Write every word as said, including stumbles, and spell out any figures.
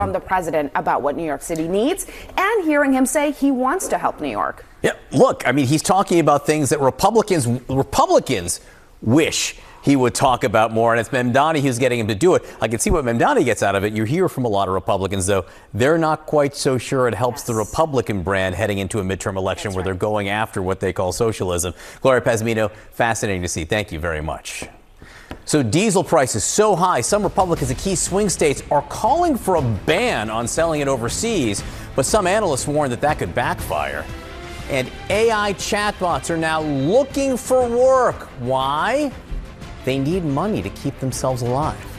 from the president about what New York City needs and hearing him say he wants to help New York. Yeah, look, I mean, he's talking about things that Republicans Republicans wish he would talk about more, and it's Mamdani who's getting him to do it. I can see what Mamdani gets out of it. You hear from a lot of Republicans, though, they're not quite so sure it helps yes. the Republican brand heading into a midterm election That's where right. they're going after what they call socialism. Gloria Pazmino, fascinating to see. Thank you very much. So diesel prices so high, some Republicans in key swing states are calling for a ban on selling it overseas, but some analysts warn that that could backfire. And A I chatbots are now looking for work. Why? They need money to keep themselves alive.